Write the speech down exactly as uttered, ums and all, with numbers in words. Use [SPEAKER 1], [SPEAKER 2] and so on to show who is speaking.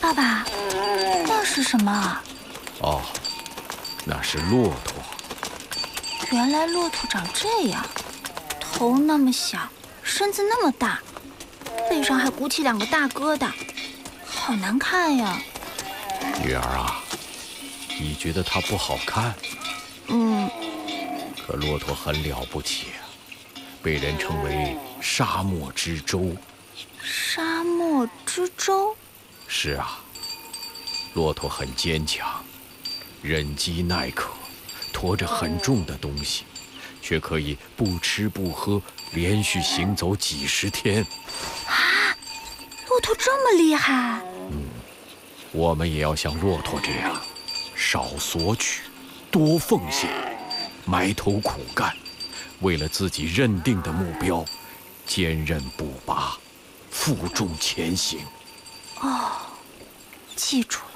[SPEAKER 1] 爸爸，那是什么啊？
[SPEAKER 2] 哦，那是骆驼。
[SPEAKER 1] 原来骆驼长这样，头那么小，身子那么大，背上还鼓起两个大疙瘩，好难看呀。
[SPEAKER 2] 女儿啊，你觉得它不好看？
[SPEAKER 1] 嗯，
[SPEAKER 2] 可骆驼很了不起啊，被人称为沙漠之舟。
[SPEAKER 1] 沙漠之舟？
[SPEAKER 2] 是啊，骆驼很坚强，忍饥耐渴，驮着很重的东西，却可以不吃不喝，连续行走几十天。
[SPEAKER 1] 啊，骆驼这么厉害？
[SPEAKER 2] 嗯，我们也要像骆驼这样，少索取，多奉献，埋头苦干，为了自己认定的目标，坚韧不拔，负重前行。
[SPEAKER 1] 哦，记住了。